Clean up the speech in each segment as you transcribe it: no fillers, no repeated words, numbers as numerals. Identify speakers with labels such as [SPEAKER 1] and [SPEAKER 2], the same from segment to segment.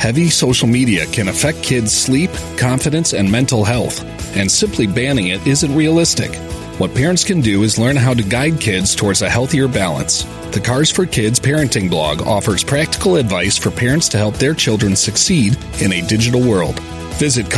[SPEAKER 1] Heavy social media can affect kids' sleep, confidence, and mental health, and simply banning it isn't realistic. What parents can do is learn how to guide kids towards a healthier balance. The Cars for Kids parenting blog offers practical advice for parents to help their children succeed in a digital world. Visit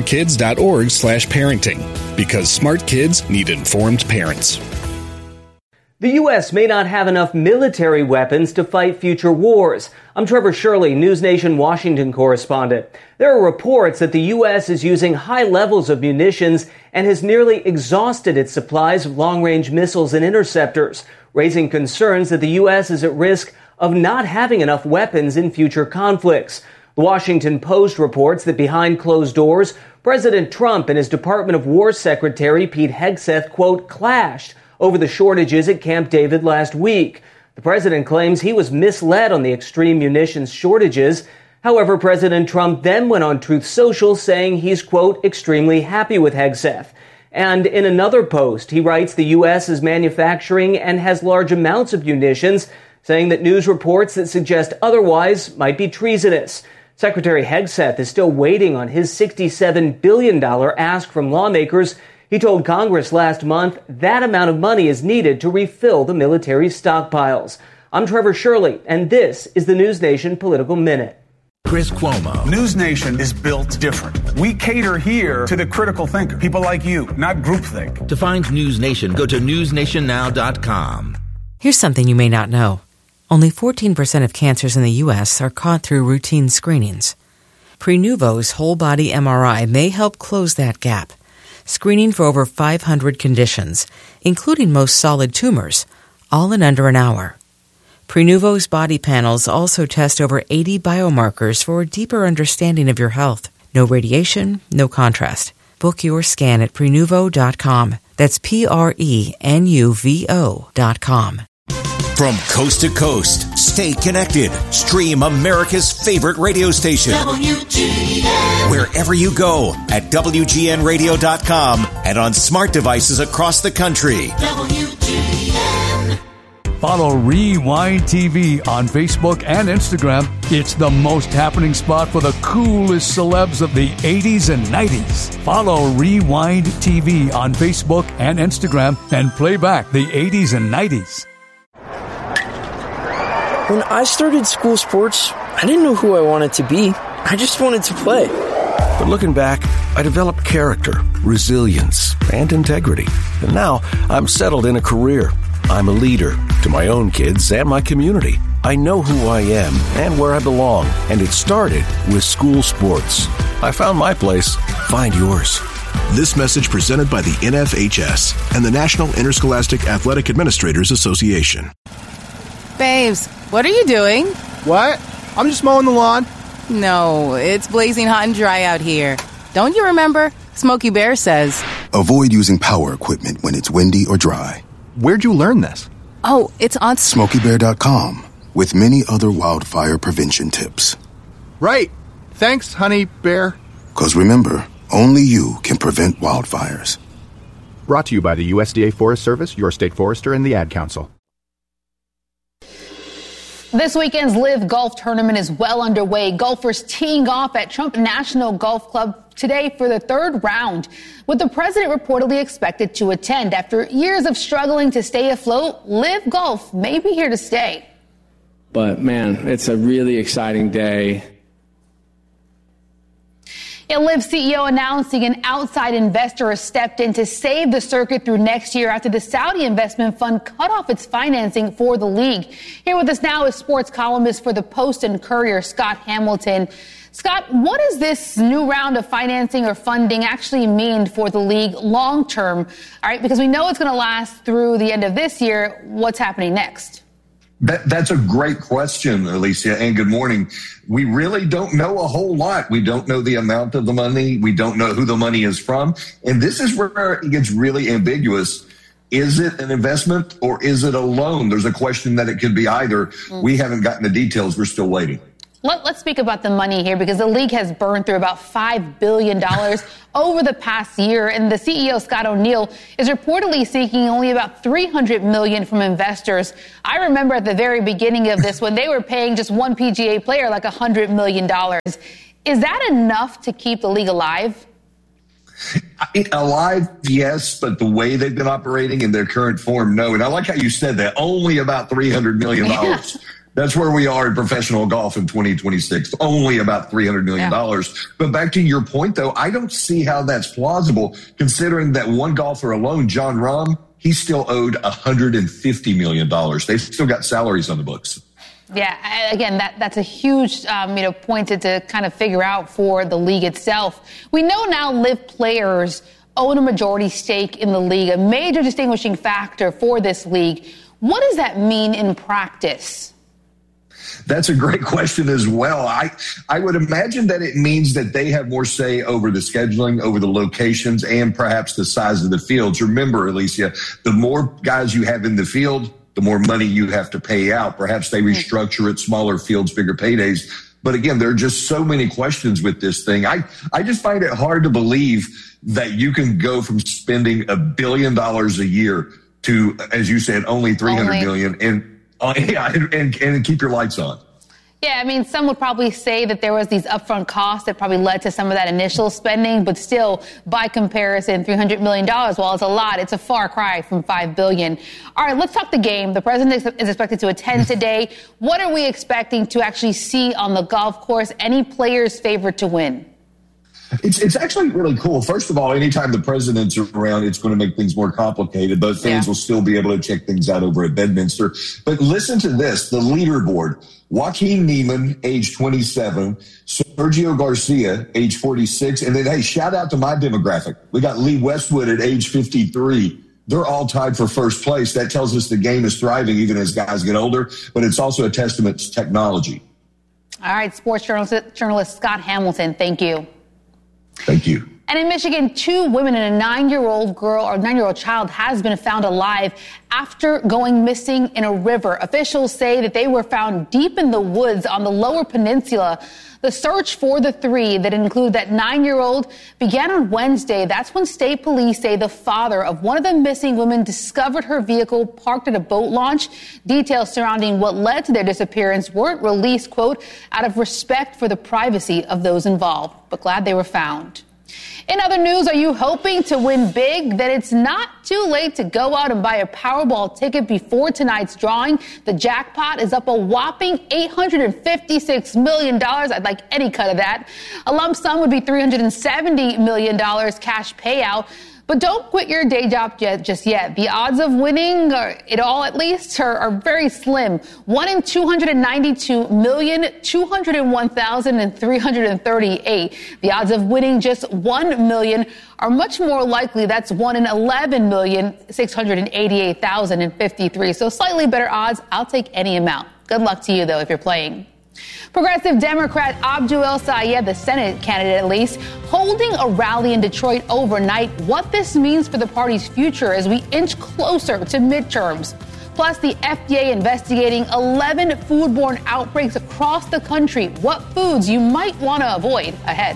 [SPEAKER 1] carsforkids.org/parenting, because smart kids need informed parents.
[SPEAKER 2] The U.S. may not have enough military weapons to fight future wars. I'm Trevor Shirley, News Nation Washington correspondent. There are reports that the U.S. is using high levels of munitions and has nearly exhausted its supplies of long-range missiles and interceptors, raising concerns that the U.S. is at risk of not having enough weapons in future conflicts. The Washington Post reports that behind closed doors, President Trump and his Department of War Secretary Pete Hegseth, quote, clashed over the shortages at Camp David last week. The president claims he was misled on the extreme munitions shortages. However, President Trump then went on Truth Social saying he's, quote, extremely happy with Hegseth. And in another post, he writes the U.S. is manufacturing and has large amounts of munitions, saying that news reports that suggest otherwise might be treasonous. Secretary Hegseth is still waiting on his $67 billion ask from lawmakers. He told Congress last month that amount of money is needed to refill the military's stockpiles. I'm Trevor Shirley, and this is the News Nation Political Minute.
[SPEAKER 3] Chris Cuomo.
[SPEAKER 4] News Nation is built different. We cater here to the critical thinker, people like you, not groupthink.
[SPEAKER 3] To find News Nation, go to newsnationnow.com.
[SPEAKER 5] Here's something you may not know. Only 14% of cancers in the U.S. are caught through routine screenings. Prenuvo's whole-body MRI may help close that gap, screening for over 500 conditions, including most solid tumors, all in under an hour. Prenuvo's body panels also test over 80 biomarkers for a deeper understanding of your health. No radiation, no contrast. Book your scan at Prenuvo.com. That's Prenuvo.com.
[SPEAKER 6] From coast to coast, stay connected. Stream America's favorite radio station. WGN. Wherever you go at WGNradio.com and on smart devices across the country. WGN.
[SPEAKER 7] Follow Rewind TV on Facebook and Instagram. It's the most happening spot for the coolest celebs of the 80s and 90s. Follow Rewind TV on Facebook and Instagram and play back the 80s and 90s.
[SPEAKER 8] When I started school sports, I didn't know who I wanted to be. I just wanted to play.
[SPEAKER 9] But looking back, I developed character, resilience, and integrity. And now I'm settled in a career. I'm a leader to my own kids and my community. I know who I am and where I belong, and it started with school sports. I found my place. Find yours.
[SPEAKER 10] This message presented by the NFHS and the National Interscholastic Athletic Administrators Association.
[SPEAKER 11] Babes, what are you doing?
[SPEAKER 12] What? I'm just mowing the lawn.
[SPEAKER 11] No, it's blazing hot and dry out here. Don't you remember? Smokey Bear says,
[SPEAKER 13] avoid using power equipment when it's windy or dry.
[SPEAKER 12] Where'd you learn this?
[SPEAKER 11] Oh, it's on
[SPEAKER 13] SmokeyBear.com with many other wildfire prevention tips.
[SPEAKER 12] Right. Thanks, Honey Bear.
[SPEAKER 13] 'Cause remember, only you can prevent wildfires.
[SPEAKER 12] Brought to you by the USDA Forest Service, your state forester, and the Ad Council.
[SPEAKER 14] This weekend's Live Golf Tournament is well underway. Golfers teeing off at Trump National Golf Club today for the third round, with the president reportedly expected to attend. After years of struggling to stay afloat, Live Golf may be here to stay.
[SPEAKER 15] But, man, it's a really exciting day.
[SPEAKER 14] A Live CEO announcing an outside investor has stepped in to save the circuit through next year after the Saudi investment fund cut off its financing for the league. Here with us now is sports columnist for the Post and Courier, Scott Hamilton. Scott, what does this new round of financing or funding actually mean for the league long term? All right, because we know it's going to last through the end of this year. What's happening next?
[SPEAKER 16] That's a great question, Alicia, and good morning. We really don't know a whole lot. We don't know the amount of the money. We don't know who the money is from. And this is where it gets really ambiguous. Is it an investment or is it a loan? There's a question that it could be either. We haven't gotten the details. We're still waiting.
[SPEAKER 14] Let's speak about the money here, because the league has burned through about $5 billion over the past year. And the CEO, Scott O'Neill, is reportedly seeking only about $300 million from investors. I remember at the very beginning of this when they were paying just one PGA player like $100 million. Is that enough to keep the league alive?
[SPEAKER 16] Alive, yes, but the way they've been operating in their current form, no. And I like how you said that. Only about $300 million. Yeah. That's where we are in professional golf in 2026. Only about $300 million. Yeah. But back to your point, though, I don't see how that's plausible, considering that one golfer alone, Jon Rahm, he still owed $150 million. They've still got salaries on the books.
[SPEAKER 14] Yeah, again, that's a huge point to kind of figure out for the league itself. We know now LIV players own a majority stake in the league, a major distinguishing factor for this league. What does that mean in practice?
[SPEAKER 16] That's a great question as well. I would imagine that it means that they have more say over the scheduling, over the locations, and perhaps the size of the fields. Remember, Alicia, the more guys you have in the field, the more money you have to pay out. Perhaps they restructure it, smaller fields, bigger paydays. But again, there are just so many questions with this thing. I just find it hard to believe that you can go from spending $1 billion a year to, as you said, only $300 million and keep your lights on.
[SPEAKER 14] Yeah, I mean, some would probably say that there was these upfront costs that probably led to some of that initial spending, but still, by comparison, $300 million, while it's a lot, it's a far cry from $5 billion. All right, let's talk the game. The president is expected to attend today. What are we expecting to actually see on the golf course? Any players favored to win?
[SPEAKER 16] It's actually really cool. First of all, anytime the president's around, it's going to make things more complicated, but fans will still be able to check things out over at Bedminster. But listen to this, the leaderboard. Joaquin Niemann, age 27, Sergio Garcia, age 46, and then, hey, shout out to my demographic. We got Lee Westwood at age 53. They're all tied for first place. That tells us the game is thriving even as guys get older, but it's also a testament to technology.
[SPEAKER 14] All right, sports journalist Scott Hamilton, thank you.
[SPEAKER 16] Thank you.
[SPEAKER 14] And in Michigan, 2 women and a 9-year-old child has been found alive after going missing in a river. Officials say that they were found deep in the woods on the Lower Peninsula. The search for the 3 that include that 9-year-old began on Wednesday. That's when state police say the father of one of the missing women discovered her vehicle parked at a boat launch. Details surrounding what led to their disappearance weren't released, quote, out of respect for the privacy of those involved. But glad they were found. In other news, are you hoping to win big? Then it's not too late to go out and buy a Powerball ticket before tonight's drawing. The jackpot is up a whopping $856 million. I'd like any cut of that. A lump sum would be $370 million cash payout. But don't quit your day job just yet. The odds of winning, it all at least, are very slim. 1 in 292,201,338. The odds of winning just 1 million are much more likely. That's 1 in 11,688,053. So slightly better odds. I'll take any amount. Good luck to you, though, if you're playing. Progressive Democrat Abdul El-Sayed, the Senate candidate at least, holding a rally in Detroit overnight. What this means for the party's future as we inch closer to midterms. Plus, the FDA investigating 11 foodborne outbreaks across the country. What foods you might want to avoid ahead.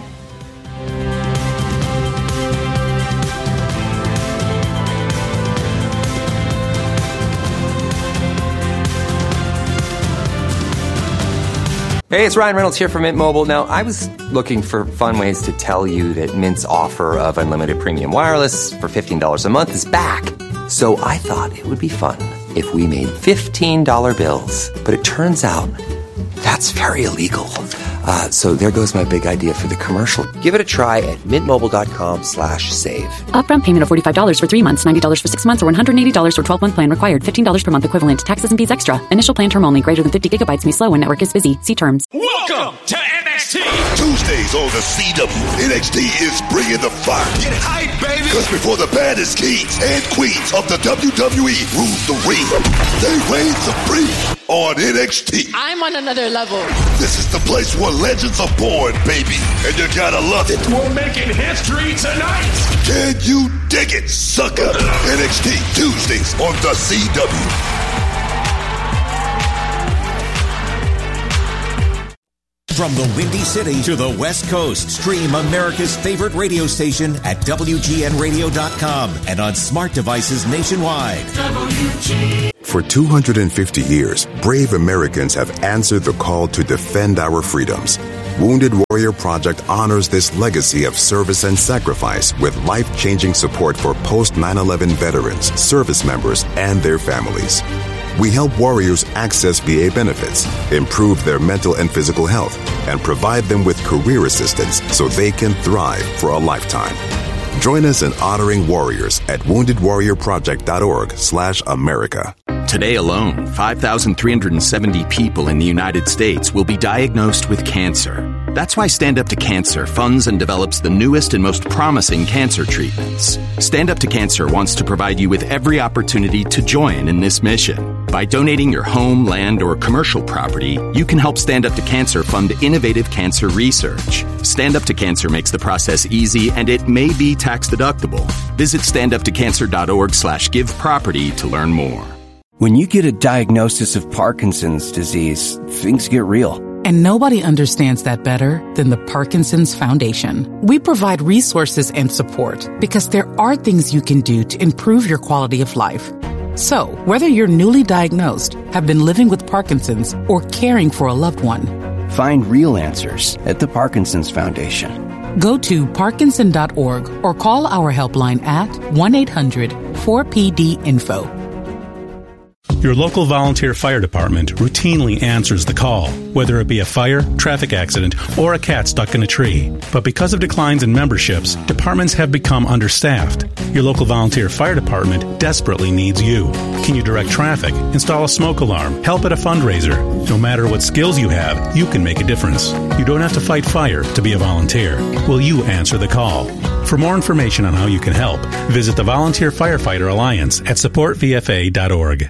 [SPEAKER 17] Hey, it's Ryan Reynolds here from Mint Mobile. Now, I was looking for fun ways to tell you that Mint's offer of unlimited premium wireless for $15 a month is back. So I thought it would be fun if we made $15 bills. But it turns out that's very illegal. So there goes my big idea for the commercial. Give it a try at mintmobile.com/save.
[SPEAKER 18] Upfront payment of $45 for 3 months, $90 for 6 months, or $180 for 12-month plan required. $15 per month equivalent. Taxes and fees extra. Initial plan term only. Greater than 50 gigabytes may slow when network is busy. See terms.
[SPEAKER 19] Welcome to NXT. Tuesdays on the CW. NXT is bringing the fire. Get hype, baby. Because before the baddest kings and queens of the WWE rule the ring, they reign supreme on NXT.
[SPEAKER 20] I'm on another level.
[SPEAKER 19] This is the place where legends are born, baby. And you gotta love it. We're making history tonight. Can you dig it, sucker? NXT Tuesdays on the CW.
[SPEAKER 6] From the Windy City to the West Coast, stream America's favorite radio station at WGNradio.com and on smart devices nationwide.
[SPEAKER 20] For 250 years, brave Americans have answered the call to defend our freedoms. Wounded Warrior Project honors this legacy of service and sacrifice with life-changing support for post-9/11 veterans, service members, and their families. We help warriors access VA benefits, improve their mental and physical health, and provide them with career assistance so they can thrive for a lifetime. Join us in honoring warriors at woundedwarriorproject.org/America.
[SPEAKER 21] Today alone, 5,370 people in the United States will be diagnosed with cancer. That's why Stand Up to Cancer funds and develops the newest and most promising cancer treatments. Stand Up to Cancer wants to provide you with every opportunity to join in this mission. By donating your home, land, or commercial property, you can help Stand Up to Cancer fund innovative cancer research. Stand Up to Cancer makes the process easy, and it may be tax deductible. Visit standuptocancer.org/giveproperty to learn more.
[SPEAKER 22] When you get a diagnosis of Parkinson's disease, things get real.
[SPEAKER 23] And nobody understands that better than the Parkinson's Foundation. We provide resources and support because there are things you can do to improve your quality of life. So, whether you're newly diagnosed, have been living with Parkinson's, or caring for a loved one,
[SPEAKER 22] find real answers at the Parkinson's Foundation.
[SPEAKER 23] Go to parkinson.org or call our helpline at 1-800-4PD-INFO.
[SPEAKER 24] Your local volunteer fire department routinely answers the call, whether it be a fire, traffic accident, or a cat stuck in a tree. But because of declines in memberships, departments have become understaffed. Your local volunteer fire department desperately needs you. Can you direct traffic, install a smoke alarm, help at a fundraiser? No matter what skills you have, you can make a difference. You don't have to fight fire to be a volunteer. Will you answer the call? For more information on how you can help, visit the Volunteer Firefighter Alliance at supportvfa.org.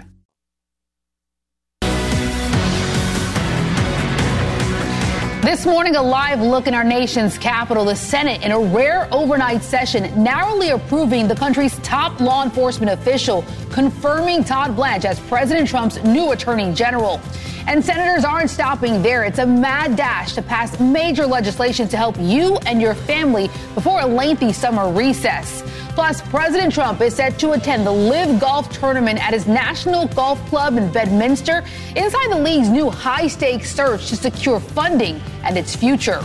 [SPEAKER 14] This morning, a live look in our nation's capital. The Senate, in a rare overnight session, narrowly approving the country's top law enforcement official, confirming Todd Blanche as President Trump's new attorney general. And senators aren't stopping there. It's a mad dash to pass major legislation to help you and your family before a lengthy summer recess. Plus, President Trump is set to attend the LIV Golf Tournament at his National Golf Club in Bedminster, inside the league's new high-stakes search to secure funding and its future.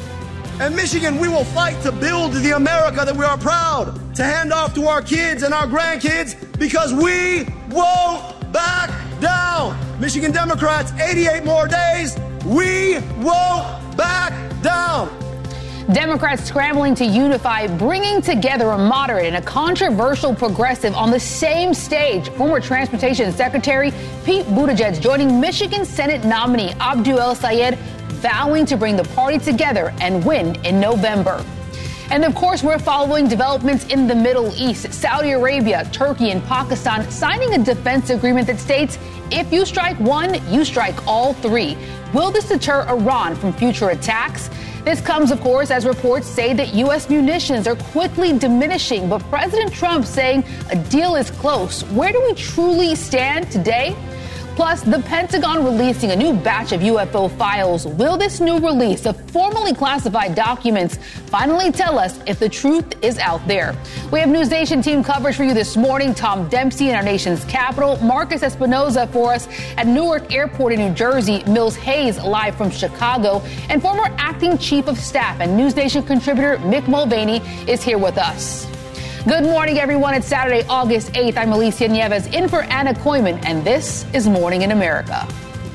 [SPEAKER 25] In Michigan, we will fight to build the America that we are proud to hand off to our kids and our grandkids, because we won't back down. Michigan Democrats, 88 more days. We won't back down.
[SPEAKER 14] Democrats scrambling to unify, bringing together a moderate and a controversial progressive on the same stage. Former Transportation Secretary Pete Buttigieg joining Michigan Senate nominee Abdul El-Sayed, vowing to bring the party together and win in November. And of course, we're following developments in the Middle East. Saudi Arabia, Turkey, and Pakistan signing a defense agreement that states if you strike one, you strike all three. Will this deter Iran from future attacks? This comes, of course, as reports say that U.S. munitions are quickly diminishing, but President Trump saying a deal is close. Where do we truly stand today? Plus, the Pentagon releasing a new batch of UFO files. Will this new release of formally classified documents finally tell us if the truth is out there? We have News Nation team coverage for you this morning. Tom Dempsey in our nation's capital, Marcus Espinoza for us at Newark Airport in New Jersey, Mills Hayes live from Chicago, and former acting chief of staff and News Nation contributor Mick Mulvaney is here with us. Good morning, everyone. It's Saturday, August 8th. I'm Alicia Nieves in for Anna Koyman, and this is Morning in America.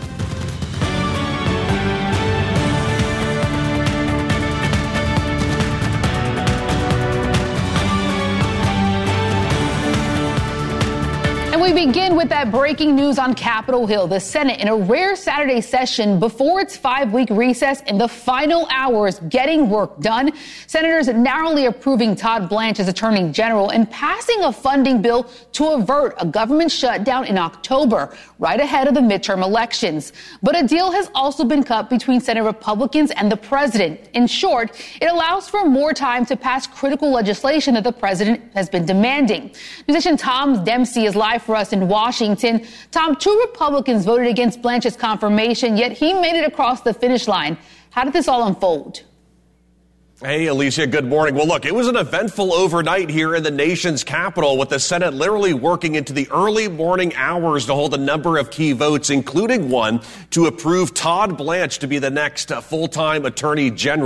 [SPEAKER 14] We begin with that breaking news on Capitol Hill. The Senate, in a rare Saturday session before its 5-week recess, in the final hours getting work done. Senators narrowly approving Todd Blanche as Attorney General and passing a funding bill to avert a government shutdown in October, right ahead of the midterm elections. But a deal has also been cut between Senate Republicans and the president. In short, it allows for more time to pass critical legislation that the president has been demanding. Musician Tom Dempsey is live for us in Washington. Tom, 2 Republicans voted against Blanche's confirmation, yet he made it across the finish line. How did this all unfold?
[SPEAKER 1] Hey, Alicia, good morning. Well, look, it was an eventful overnight here in the nation's capital, with the Senate literally working into the early morning hours to hold a number of key votes, including one to approve Todd Blanche to be the next full-time Attorney General.